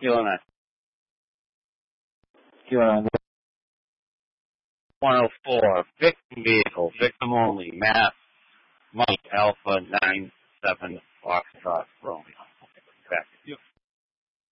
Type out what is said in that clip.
QNS. QNS. 104. Victim vehicle. Victim only. Mass. Mike Alpha 97 Foxtrot.